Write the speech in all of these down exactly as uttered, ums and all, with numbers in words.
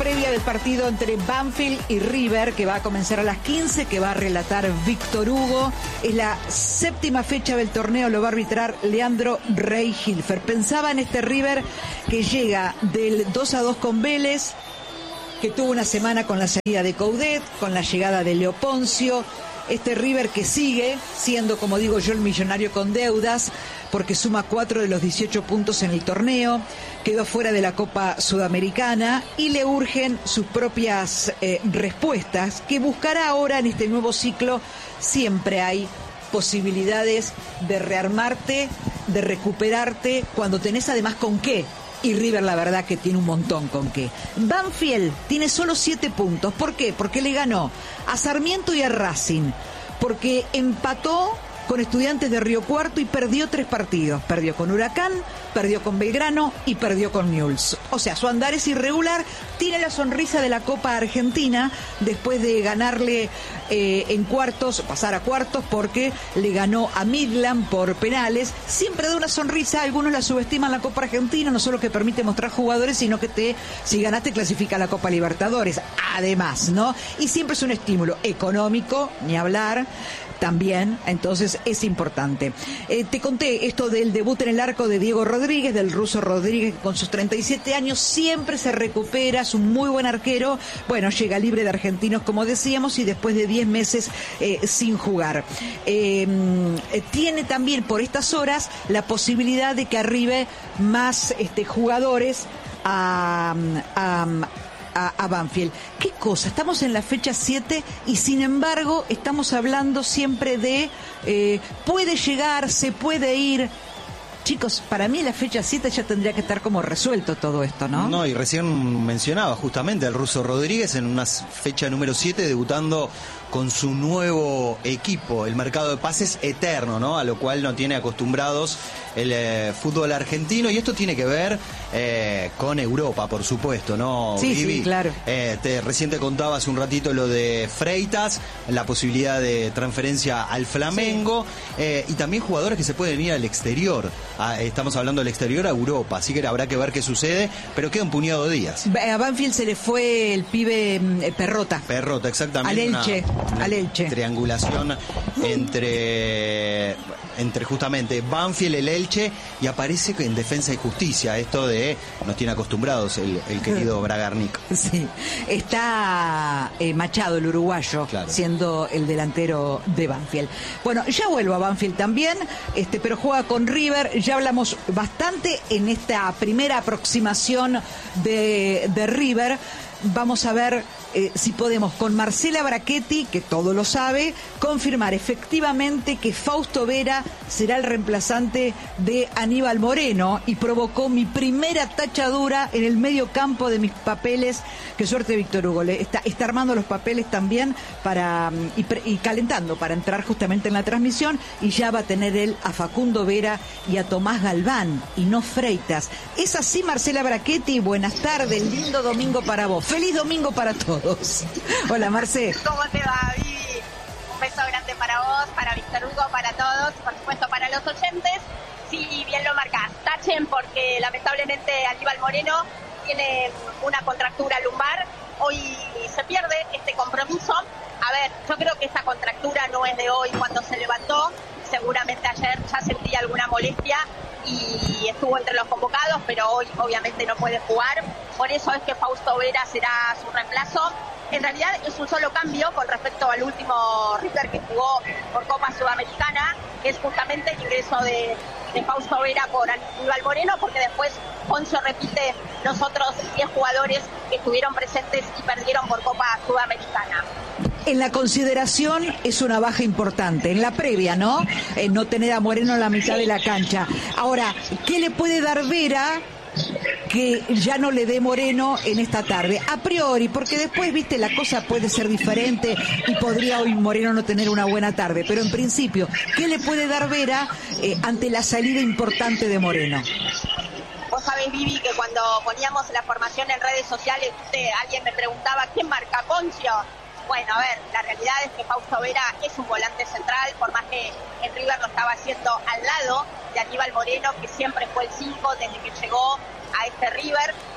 previa del partido entre Banfield y River, que va a comenzar a las quince, que va a relatar Víctor Hugo. Es la séptima fecha del torneo, lo va a arbitrar Leandro Rey Hilfer. Pensaba en este River que llega del dos a dos con Vélez, que tuvo una semana con la salida de Coudet, con la llegada de Leo Poncio. Este River que sigue siendo, como digo yo, el millonario con deudas, porque suma cuatro de los dieciocho puntos en el torneo, quedó fuera de la Copa Sudamericana y le urgen sus propias eh, respuestas, que buscará ahora en este nuevo ciclo. Siempre hay posibilidades de rearmarte, de recuperarte, cuando tenés además con qué. Y River la verdad que tiene un montón con qué. Banfield tiene solo siete puntos. ¿Por qué? Porque le ganó a Sarmiento y a Racing. Porque empató con Estudiantes de Río Cuarto y perdió tres partidos. Perdió con Huracán, perdió con Belgrano y perdió con Newell's. O sea, su andar es irregular. Tiene la sonrisa de la Copa Argentina después de ganarle eh, en cuartos, pasar a cuartos, porque le ganó a Midland por penales. Siempre da una sonrisa. Algunos la subestiman la Copa Argentina, no solo que permite mostrar jugadores, sino que te, si ganaste, clasifica a la Copa Libertadores. Además, ¿no? Y siempre es un estímulo económico, ni hablar. También, entonces es importante. Eh, te conté esto del debut en el arco de Diego Rodríguez, del ruso Rodríguez, que con sus treinta y siete años siempre se recupera, es un muy buen arquero. Bueno, llega libre de Argentinos, como decíamos, y después de diez meses eh, sin jugar. Eh, tiene también por estas horas la posibilidad de que arribe más este, jugadores a... a A, a Banfield. ¿Qué cosa? Estamos en la fecha siete y sin embargo estamos hablando siempre de eh, puede llegar, se puede ir. Chicos, para mí en la fecha siete ya tendría que estar como resuelto todo esto, ¿no? No, y recién mencionaba justamente al ruso Rodríguez en una fecha número siete debutando con su nuevo equipo, el mercado de pases eterno, ¿no? A lo cual no tiene acostumbrados el eh, fútbol argentino, y esto tiene que ver eh, con Europa, por supuesto, ¿no? Sí, Vivi? sí, claro. Eh, te, recién te contaba hace un ratito lo de Freitas, la posibilidad de transferencia al Flamengo, sí. eh, y también jugadores que se pueden ir al exterior. Ah, estamos hablando del exterior a Europa, así que habrá que ver qué sucede, pero queda un puñado de días. A Banfield se le fue el pibe eh, Perrota. Perrota, exactamente. Al Elche. Una, una al Elche. Triangulación entre, entre justamente Banfield, el Elche, y aparece en Defensa y Justicia. Esto de nos tiene acostumbrados el, el querido Bragarnik. Sí, está eh, Machado, el uruguayo, claro, siendo el delantero de Banfield. Bueno, ya vuelvo a Banfield también, este, pero juega con River. Ya hablamos bastante en esta primera aproximación de, de River. Vamos a ver eh, si podemos con Marcela Brachetti, que todo lo sabe, confirmar efectivamente que Fausto Vera será el reemplazante de Aníbal Moreno, y provocó mi primera tachadura en el medio campo de mis papeles. Qué suerte Víctor Hugo, le está, está armando los papeles también para y, y calentando para entrar justamente en la transmisión, y ya va a tener él a Facundo Vera y a Tomás Galván y no Freitas. Es así, Marcela Brachetti, buenas tardes, lindo domingo para vos. Feliz domingo para todos. Hola, Marce. ¿Cómo te va, Vivi? Un beso grande para vos, para Víctor Hugo, para todos, por supuesto para los oyentes. Sí, bien lo marcás. Tachen, porque lamentablemente Aníbal Moreno tiene una contractura lumbar. Hoy se pierde este compromiso. A ver, yo creo que esta contractura no es de hoy cuando se levantó. Seguramente ayer ya sentía alguna molestia y estuvo entre los convocados, pero hoy obviamente no puede jugar. Por eso es que Fausto Vera será su reemplazo. En realidad es un solo cambio con respecto al último River que jugó por Copa Sudamericana, que es justamente el ingreso de, de Fausto Vera por Aníbal Moreno, porque después Poncio repite los otros diez jugadores que estuvieron presentes y perdieron por Copa Sudamericana. En la consideración es una baja importante, en la previa, ¿no? Eh, no tener a Moreno en la mitad de la cancha. Ahora, ¿qué le puede dar Vera que ya no le dé Moreno en esta tarde? A priori, porque después, viste, la cosa puede ser diferente y podría hoy Moreno no tener una buena tarde, pero en principio, ¿qué le puede dar Vera eh, ante la salida importante de Moreno? Vos sabés, Vivi, que cuando poníamos la formación en redes sociales, usted, alguien me preguntaba, ¿quién marca Poncio? Bueno, a ver, la realidad es que Fausto Vera es un volante central, por más que en River lo estaba haciendo al lado de Aníbal Moreno, que siempre fue el cinco desde que llegó a este River.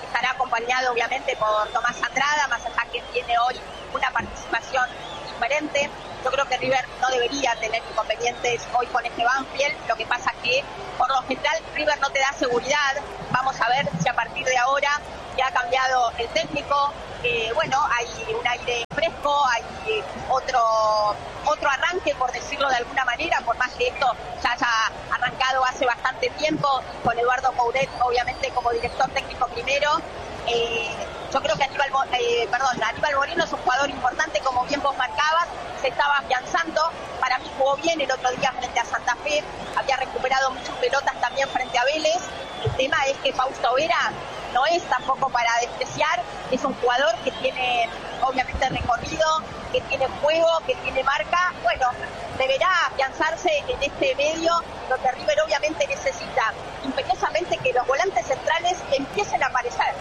estará acompañado obviamente por Tomás Andrada, más allá que tiene hoy una participación diferente. Yo creo que River no debería tener inconvenientes hoy con este Banfield, lo que pasa que por lo general River no te da seguridad. Vamos a ver si a partir de ahora que ha cambiado el técnico, eh, bueno, hay un aire fresco, hay otro otro arranque, por decirlo de alguna manera, por más que esto ya haya arrancado hace bastante tiempo, con Eduardo Coudet obviamente como director técnico primero. Eh, yo creo que Aníbal, eh, perdón, Aníbal Moreno es un jugador importante, como bien vos marcabas, se estaba afianzando, para mí jugó bien el otro día frente a Santa Fe, había recuperado muchas pelotas también frente a Vélez. El tema es que Fausto Vera no es tampoco para despreciar, es un jugador que tiene obviamente recorrido, que tiene juego, que tiene marca, bueno, deberá afianzarse en este medio, donde River obviamente necesita imperiosamente que los volantes centrales empiecen a aparecer.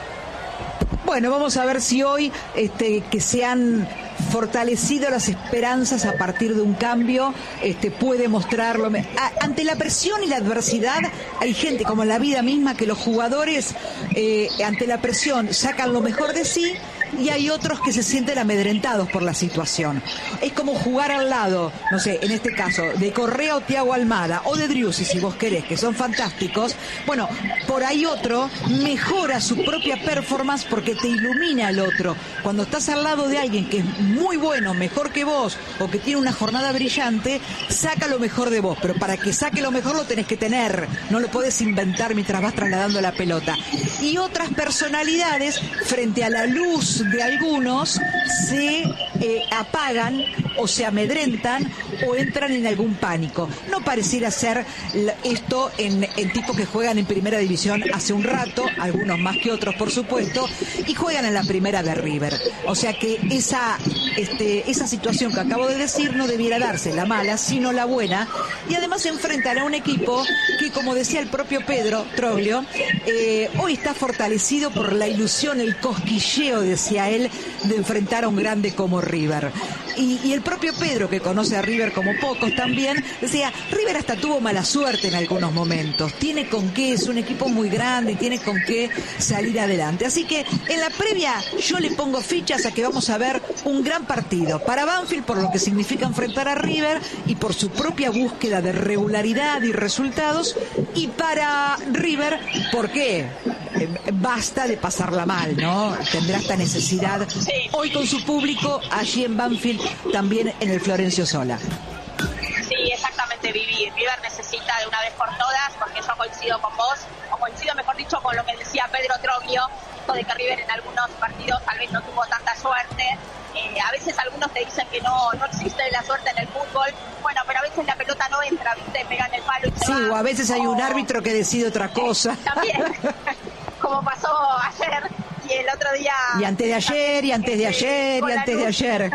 Bueno, vamos a ver si hoy este, que se han fortalecido las esperanzas a partir de un cambio, este, puede mostrarlo. A, ante la presión y la adversidad, hay gente como en la vida misma que los jugadores eh, ante la presión sacan lo mejor de sí, y hay otros que se sienten amedrentados por la situación. Es como jugar al lado, no sé, en este caso, de Correa o Thiago Almada, o de Driussi, si vos querés, que son fantásticos. Bueno, por ahí otro mejora su propia performance porque te ilumina el otro. Cuando estás al lado de alguien que es muy bueno, mejor que vos, o que tiene una jornada brillante, saca lo mejor de vos. Pero para que saque lo mejor lo tenés que tener, no lo podés inventar mientras vas trasladando la pelota. Y otras personalidades, frente a la luz de algunos, se eh, apagan o se amedrentan o entran en algún pánico. No pareciera ser esto en, en tipos que juegan en primera división hace un rato, algunos más que otros por supuesto, y juegan en la primera de River. O sea que esa, este, esa situación que acabo de decir no debiera darse, la mala, sino la buena, y además se enfrentan a un equipo que, como decía el propio Pedro Troglio, eh, hoy está fortalecido por la ilusión, el cosquilleo, decía él, de enfrentar a un grande como River. Y, y el propio Pedro, que conoce a River como pocos también, decía, River hasta tuvo mala suerte en algunos momentos, tiene con qué, es un equipo muy grande y tiene con qué salir adelante. Así que en la previa yo le pongo fichas a que vamos a ver un gran partido para Banfield por lo que significa enfrentar a River y por su propia búsqueda de regularidad y resultados, y para River porque eh, basta de pasarla mal, ¿no? Tendrá esta necesidad hoy con su público allí en Banfield, también en el Florencio Sola. Sí, exactamente, Vivi. River necesita de una vez por todas, porque yo coincido con vos, o coincido mejor dicho con lo que decía Pedro Troglio, esto de que River en algunos partidos tal vez no tuvo tanta suerte. Eh, a veces algunos te dicen que no, no existe la suerte en el fútbol. Bueno, pero a veces la pelota no entra, ¿viste? Pega en el palo y se sí, va. Sí, o a veces hay un árbitro que decide otra cosa. También, como pasó ayer y el otro día. Y antes de ayer, y antes de ayer, y antes de ayer.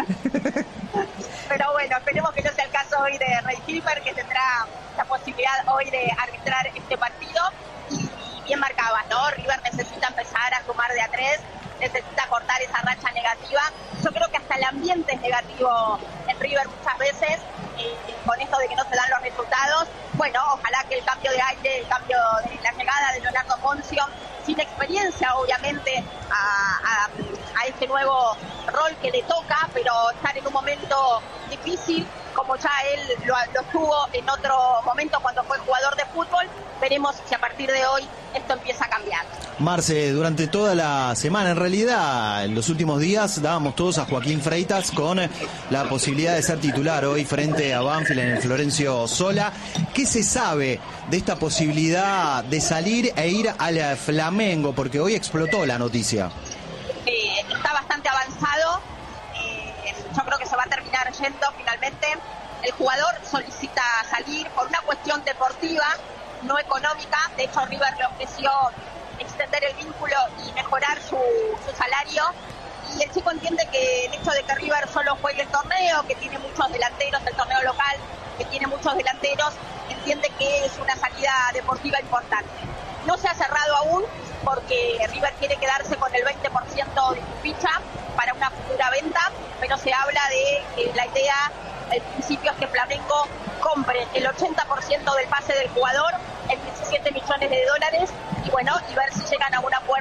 Pero bueno, esperemos que no sea el caso hoy de Rey Hilfer, que tendrá la posibilidad hoy de arbitrar este partido. Y bien marcabas, ¿no? River necesita empezar a sumar de a tres, necesita cortar esa racha negativa. Yo creo que hasta el ambiente es negativo en River muchas veces, eh, con esto de que no se dan los resultados. Bueno, ojalá que el cambio de aire, el cambio de la llegada de Leonardo Ponzio, sin experiencia obviamente a, a, a este nuevo rol que le toca, pero estar en un momento difícil como ya él lo, lo tuvo en otro momento cuando fue jugador de fútbol. Veremos si a partir de hoy esto empieza a cambiar. Marce, durante toda la semana, en realidad, en los últimos días, dábamos todos a Joaquín Freitas con la posibilidad de ser titular hoy frente a Banfield en el Florencio Sola. ¿Qué se sabe de esta posibilidad de salir e ir al Flamengo? Porque hoy explotó la noticia. Sí, está bastante avanzado. Eh, yo creo que se va a terminar yendo finalmente. El jugador solicita salir por una cuestión deportiva, no económica. De hecho, River le ofreció extender el vínculo y mejorar su, su salario. Y el chico entiende que el hecho de que River solo juegue el torneo, que tiene muchos delanteros, el torneo local, que tiene muchos delanteros, entiende que es una salida deportiva importante. No se ha cerrado aún porque River quiere quedarse con el veinte por ciento de su ficha para una futura venta, pero se habla de que la idea, el principio es que Flamengo compre el ochenta por ciento del pase del jugador en diecisiete millones de dólares y bueno, y ver si llegan a un acuerdo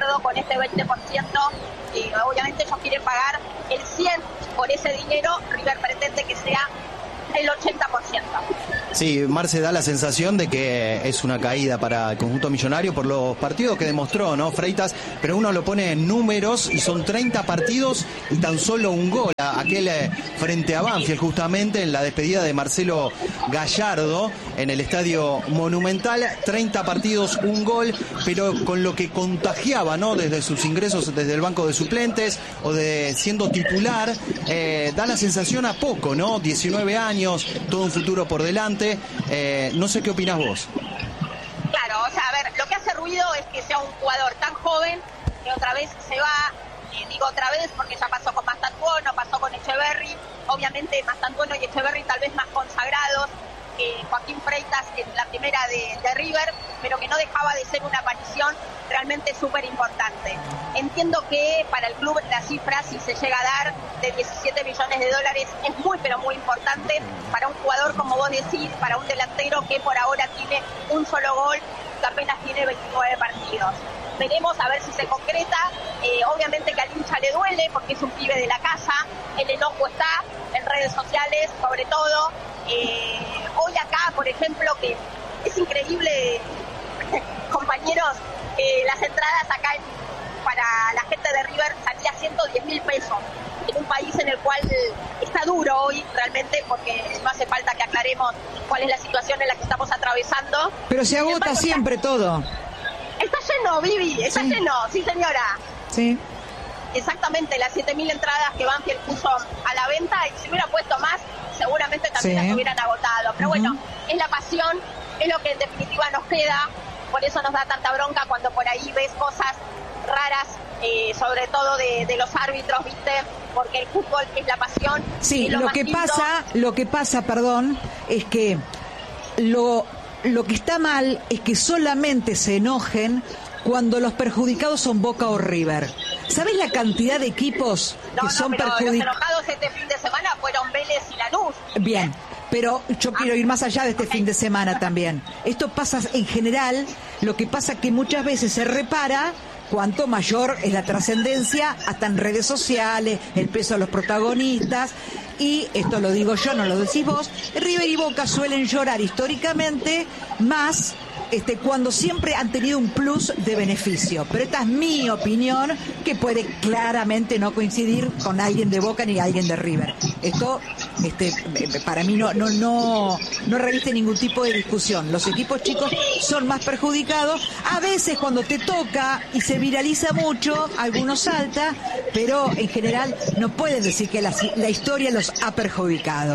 acuerdo con este veinte por ciento. Eh, obviamente ellos quieren pagar el cien por ese dinero, River pretende que sea el ochenta por ciento. Sí, Marce, da la sensación de que es una caída para el conjunto millonario por los partidos que demostró, ¿no, Freitas? Pero uno lo pone en números y son treinta partidos y tan solo un gol. Aquel eh, frente a Banfield, justamente en la despedida de Marcelo Gallardo en el Estadio Monumental. treinta partidos, un gol, pero con lo que contagiaba, ¿no? Desde sus ingresos desde el banco de suplentes o de siendo titular, eh, da la sensación a poco, ¿no? diecinueve años, todo un futuro por delante. Eh, no sé qué opinás vos. Claro, o sea, a ver, lo que hace ruido es que sea un jugador tan joven que otra vez se va, eh, digo otra vez porque ya pasó con Mastantuono, pasó con Echeverri, obviamente Mastantuono y Echeverri tal vez más consagrados que Joaquín Freitas en la primera de, de River, pero que no dejaba de ser una aparición realmente súper importante. Entiendo que para el club la cifra, si se llega a dar, de diecisiete millones de dólares es muy, pero muy importante para un jugador, como vos decís, para un delantero que por ahora tiene un solo gol, que apenas tiene veintinueve partidos. Veremos a ver si se concreta. Eh, obviamente que al hincha le duele porque es un pibe de la casa, el enojo está en redes sociales, sobre todo. Eh, hoy acá, por ejemplo, que es increíble, compañeros, eh, las entradas acá en, para la gente de River salía ciento diez mil pesos, en un país en el cual está duro hoy realmente, porque no hace falta que aclaremos cuál es la situación en la que estamos atravesando. Pero se agota embargo, siempre está, todo. Está lleno, Vivi, está sí. lleno, sí señora. Sí. Exactamente, las siete mil entradas que Banfield puso a la venta, y si hubiera puesto más, seguramente también sí. las hubieran agotado. Pero uh-huh. bueno, es la pasión, es lo que en definitiva nos queda, por eso nos da tanta bronca cuando por ahí ves cosas raras, eh, sobre todo de, de los árbitros, ¿viste? Porque el fútbol es la pasión. Sí, es lo, lo más que lindo. pasa, lo que pasa, perdón, es que lo, lo que está mal es que solamente se enojen cuando los perjudicados son Boca o River. ¿Sabés la cantidad de equipos no, que no, son perjudicados? Los enojados este fin de semana fueron Vélez y Lanús. Bien, pero yo quiero ir más allá de este fin de semana también. Esto pasa en general, lo que pasa que muchas veces se repara cuanto mayor es la trascendencia, hasta en redes sociales, el peso de los protagonistas. Y esto lo digo yo, no lo decís vos, River y Boca suelen llorar históricamente más este, cuando siempre han tenido un plus de beneficio. Pero esta es mi opinión, que puede claramente no coincidir con alguien de Boca ni alguien de River. Esto este, para mí no, no, no, no reviste ningún tipo de discusión. Los equipos chicos son más perjudicados. A veces cuando te toca y se viraliza mucho, algunos salta, pero en general no pueden decir que la, la historia los ha perjudicado.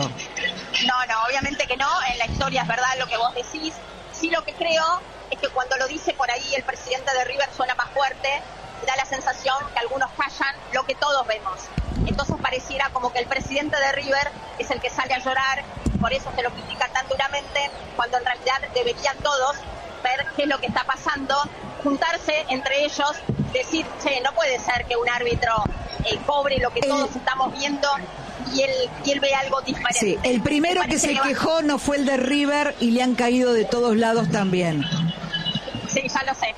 No, no, obviamente que no. En la historia es verdad lo que vos decís. Sí, lo que creo es que cuando lo dice por ahí el presidente de River suena más fuerte, da la sensación que algunos callan lo que todos vemos. Entonces pareciera como que el presidente de River es el que sale a llorar, por eso se lo critica tan duramente, cuando en realidad deberían todos ver qué es lo que está pasando, juntarse entre ellos, decir, che, no puede ser que un árbitro eh, cobre lo que el... todos estamos viendo y él, y él ve algo diferente. Sí, el primero que se que quejó no fue el de River y le han caído de todos lados también. Sí, ya lo sé.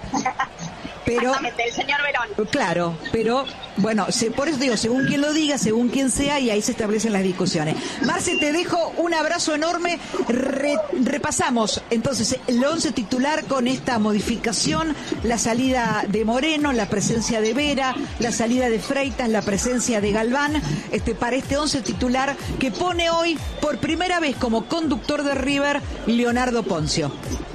Pero, exactamente, el señor Verón. Claro, pero bueno, se, por eso digo, según quien lo diga, según quien sea, y ahí se establecen las discusiones. Marce, te dejo un abrazo enorme. Re, repasamos entonces el once titular con esta modificación: la salida de Moreno, la presencia de Vera, la salida de Freitas, la presencia de Galván, este, para este once titular que pone hoy por primera vez como conductor de River Leonardo Poncio.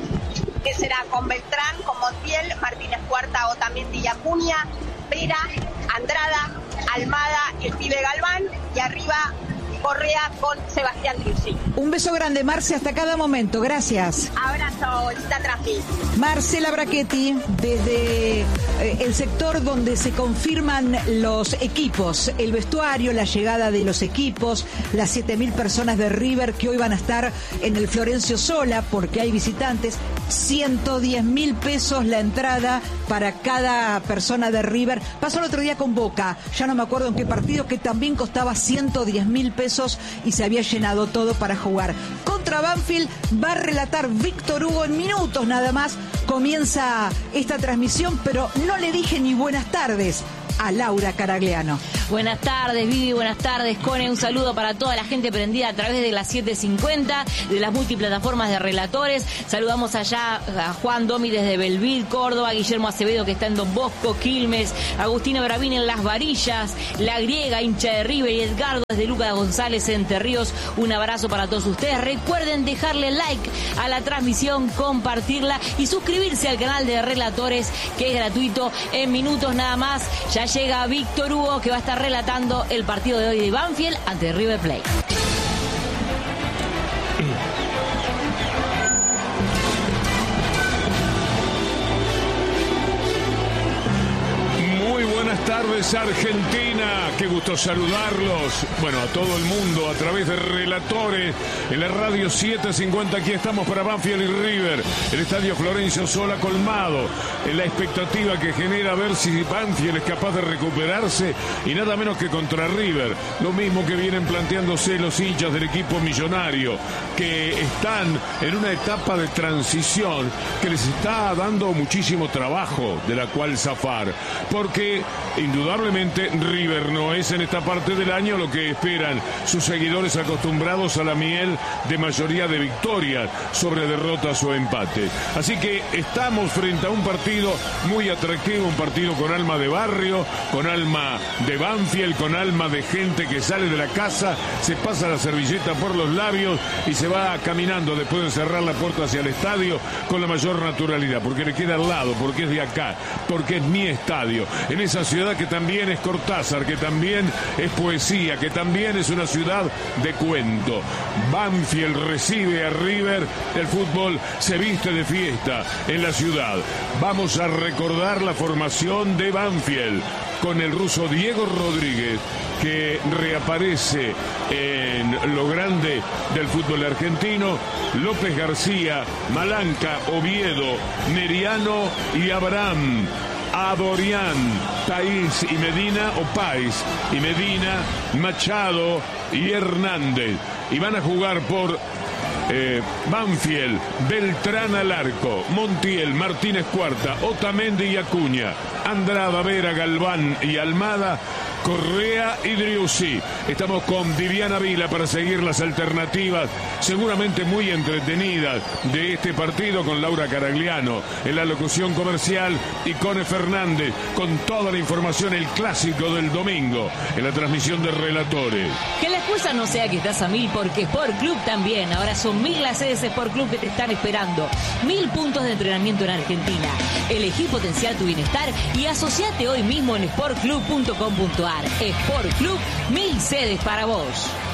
Que será con Beltrán, con Montiel, Martínez Cuarta o también Di Acuña, Vera, Andrada, Almada y el pibe Galván, y arriba Correa con Sebastián Truzzi. Un beso grande, Marce, hasta cada momento. Gracias. Abrazo, Lita Trafi. Marcela Brachetti, desde eh, el sector donde se confirman los equipos, el vestuario, la llegada de los equipos, las siete mil personas de River que hoy van a estar en el Florencio Sola porque hay visitantes, ciento diez mil pesos la entrada para cada persona de River. Pasó el otro día con Boca, ya no me acuerdo en qué partido, que también costaba ciento diez mil pesos pesos y se había llenado todo para jugar. Contra Banfield va a relatar Víctor Hugo en minutos nada más. Comienza esta transmisión, pero no le dije ni buenas tardes a Laura Caragliano. Buenas tardes, Vivi, buenas tardes, Cone. Un saludo para toda la gente prendida a través de las siete cincuenta, de las multiplataformas de relatores. Saludamos allá a Juan Domi desde Belville, Córdoba, Guillermo Acevedo que está en Don Bosco, Quilmes, Agustina Bravín en Las Varillas, La Griega, hincha de River, y Edgardo desde Lucas González en Entre Ríos. Un abrazo para todos ustedes. Recuerden dejarle like a la transmisión, compartirla y suscribirse al canal de Relatores, que es gratuito. En minutos nada más ya llega Víctor Hugo, que va a estar relatando el partido de hoy de Banfield ante River Plate. Buenas tardes, Argentina, qué gusto saludarlos, bueno, a todo el mundo a través de Relatores en la radio siete cincuenta. Aquí estamos para Banfield y River, el estadio Florencio Sola colmado, en la expectativa que genera ver si Banfield es capaz de recuperarse, y nada menos que contra River, lo mismo que vienen planteándose los hinchas del equipo millonario, que están en una etapa de transición que les está dando muchísimo trabajo de la cual zafar, porque indudablemente River no es en esta parte del año lo que esperan sus seguidores acostumbrados a la miel de mayoría de victorias sobre derrotas o empates. Así que estamos frente a un partido muy atractivo, un partido con alma de barrio, con alma de Banfield, con alma de gente que sale de la casa, se pasa la servilleta por los labios y se va caminando después de cerrar la puerta hacia el estadio con la mayor naturalidad, porque le queda al lado, porque es de acá, porque es mi estadio, en esa ciudad que también es Cortázar, que también es poesía, que también es una ciudad de cuento. Banfield recibe a River, el fútbol se viste de fiesta en la ciudad. Vamos a recordar la formación de Banfield con el ruso Diego Rodríguez, que reaparece en lo grande del fútbol argentino, López García, Malanca, Oviedo, Neriano y Abraham, Adorián, Taís y Medina, o Pais y Medina, Machado y Hernández. Y van a jugar por eh, Banfield, Beltrán al arco, Montiel, Martínez Cuarta, Otamendi y Acuña, Andrada, Vera, Galván y Almada, Correa y Driussi. Estamos con Viviana Vila para seguir las alternativas seguramente muy entretenidas de este partido, con Laura Caragliano en la locución comercial y Cone Fernández con toda la información, el clásico del domingo en la transmisión de Relatores. Que la excusa no sea que estás a mil, porque Sport Club también. Ahora son mil las sedes Sport Club que te están esperando, mil puntos de entrenamiento en Argentina. Elegí potenciar tu bienestar y asociate hoy mismo en sport club punto com punto a r. Sport Club, mil sedes para vos.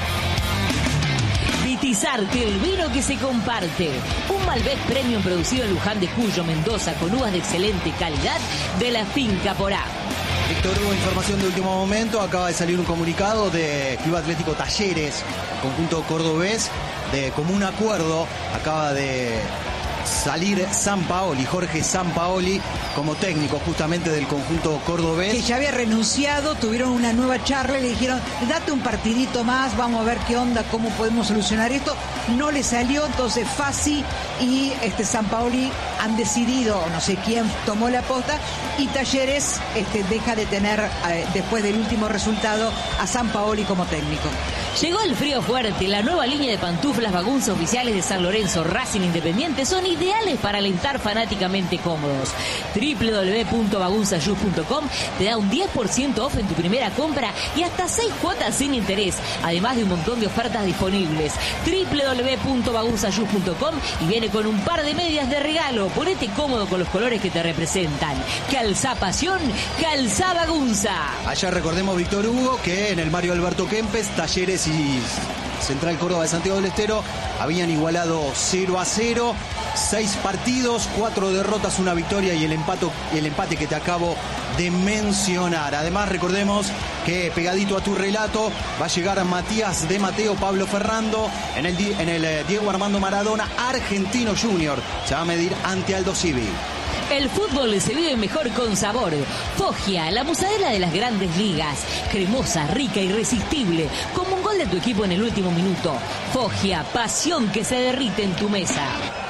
Vitizarte, el vino que se comparte. Un Malbec Premium producido en Luján de Cuyo, Mendoza, con uvas de excelente calidad de la finca Porá. Víctor Hugo, información de último momento. Acaba de salir un comunicado de Club Atlético Talleres, conjunto cordobés, de común acuerdo. Acaba de salir Sampaoli, Jorge Sampaoli, como técnico justamente del conjunto cordobés. Que ya había renunciado, tuvieron una nueva charla y le dijeron, date un partidito más, vamos a ver qué onda, cómo podemos solucionar esto. No le salió, entonces Fassi y este Sampaoli han decidido, no sé quién tomó la posta, y Talleres este, deja de tener, eh, después del último resultado, a Sampaoli como técnico. Llegó el frío fuerte. La nueva línea de pantuflas Bagunza oficiales de San Lorenzo, Racing Independiente son ideales para alentar fanáticamente cómodos. doble u doble u doble u punto bagunza shoes punto com te da un diez por ciento off en tu primera compra y hasta seis cuotas sin interés, además de un montón de ofertas disponibles. doble u doble u doble u punto bagunza shoes punto com y viene con un par de medias de regalo. Ponete cómodo con los colores que te representan. Calzá pasión, calzá Bagunza. Allá recordemos, Víctor Hugo, que en el Mario Alberto Kempes, Talleres y Central Córdoba de Santiago del Estero habían igualado cero a cero, seis partidos, cuatro derrotas, una victoria y el empate, el empate que te acabo de mencionar. Además, recordemos que pegadito a tu relato va a llegar Matías de Mateo, Pablo Ferrando en el, en el Diego Armando Maradona Argentino Junior. Se va a medir ante Aldo Civi. El fútbol se vive mejor con sabor. Foggia, la musadela de las grandes ligas. Cremosa, rica, irresistible. Como un gol de tu equipo en el último minuto. Foggia, pasión que se derrite en tu mesa.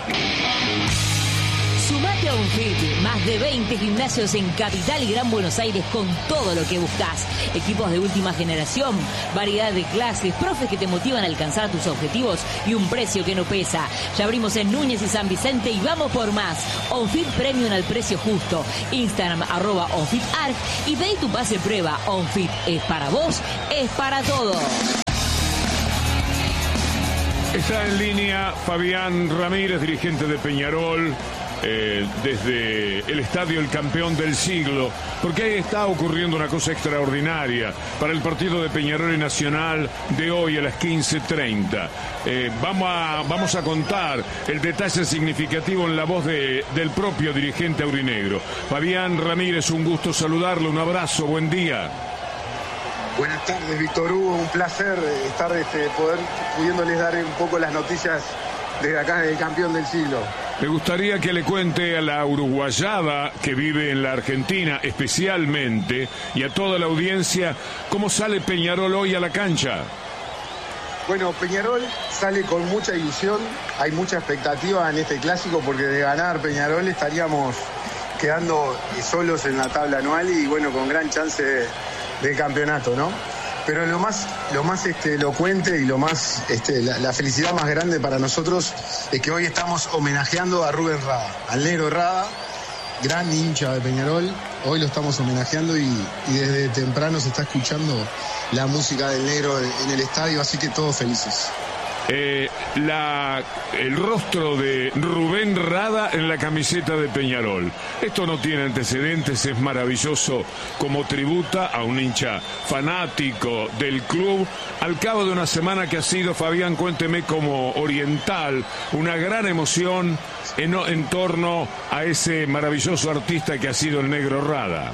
Sumate a OnFit, más de veinte gimnasios en Capital y Gran Buenos Aires con todo lo que buscas. Equipos de última generación, variedad de clases, profes que te motivan a alcanzar tus objetivos y un precio que no pesa. Ya abrimos en Núñez y San Vicente y vamos por más. OnFit Premium al precio justo. Instagram arroba OnFitArg y pedí tu pase prueba. OnFit es para vos, es para todos. Está en línea Fabián Ramírez, dirigente de Peñarol. Eh, desde el estadio El Campeón del Siglo, porque ahí está ocurriendo una cosa extraordinaria para el partido de Peñarol y Nacional de hoy a las quince treinta. Eh, vamos, a, vamos a contar el detalle significativo en la voz de, del propio dirigente aurinegro. Fabián Ramírez, un gusto saludarlo, un abrazo, buen día. Buenas tardes, Víctor Hugo, un placer estar este, poder pudiéndoles dar un poco las noticias desde acá del Campeón del Siglo. Me gustaría que le cuente a la uruguayada que vive en la Argentina especialmente y a toda la audiencia cómo sale Peñarol hoy a la cancha. Bueno, Peñarol sale con mucha ilusión, hay mucha expectativa en este clásico porque de ganar Peñarol estaríamos quedando solos en la tabla anual y bueno, con gran chance de, de campeonato, ¿no? Pero lo más, lo más este, elocuente y lo más, este, la, la felicidad más grande para nosotros es que hoy estamos homenajeando a Rubén Rada, al negro Rada, gran hincha de Peñarol. Hoy lo estamos homenajeando y, y desde temprano se está escuchando la música del negro en el estadio, así que todos felices. Eh, la, el rostro de Rubén Rada en la camiseta de Peñarol. Esto no tiene antecedentes, es maravilloso como tributa a un hincha fanático del club. Al cabo de una semana que ha sido, Fabián, cuénteme, como oriental, una gran emoción en, en torno a ese maravilloso artista que ha sido el negro Rada.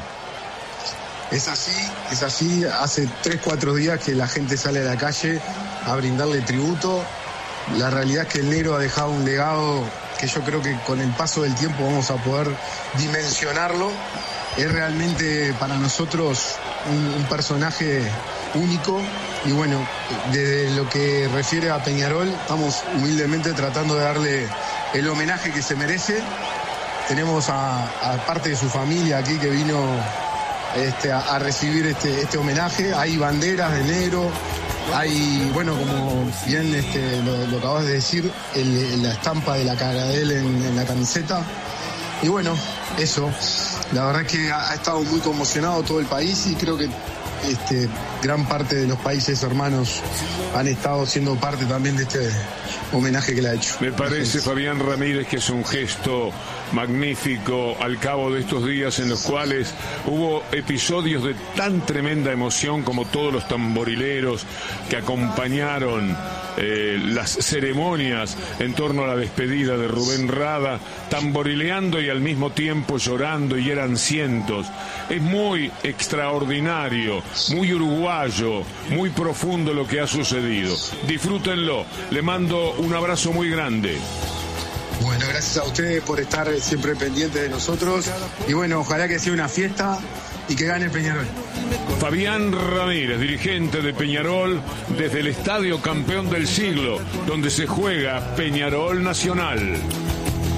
Es así, es así. Hace tres, cuatro días que la gente sale a la calle a brindarle tributo. La realidad es que el negro ha dejado un legado que yo creo que con el paso del tiempo vamos a poder dimensionarlo. Es realmente para nosotros un, un personaje único y bueno, desde lo que refiere a Peñarol, estamos humildemente tratando de darle el homenaje que se merece. Tenemos a, a parte de su familia aquí que vino Este, a, a recibir este, este homenaje. Hay banderas de negro, hay, bueno, como bien este, lo, lo acabas de decir, el, la estampa de la cara de él en, en la camiseta. Y bueno, eso, la verdad es que ha, ha estado muy conmocionado todo el país y creo que este, gran parte de los países hermanos han estado siendo parte también de este homenaje que le ha hecho. Me parece, Fabián Ramírez, que es un gesto magnífico al cabo de estos días en los cuales hubo episodios de tan tremenda emoción como todos los tamborileros que acompañaron eh, las ceremonias en torno a la despedida de Rubén Rada, tamborileando y al mismo tiempo llorando, y eran cientos. Es muy extraordinario, muy uruguayo, muy profundo lo que ha sucedido. Disfrútenlo. Le mando un abrazo muy grande. Bueno, gracias a ustedes por estar siempre pendientes de nosotros. Y bueno, ojalá que sea una fiesta y que gane Peñarol. Fabián Ramírez, dirigente de Peñarol, desde el Estadio Campeón del Siglo, donde se juega Peñarol Nacional.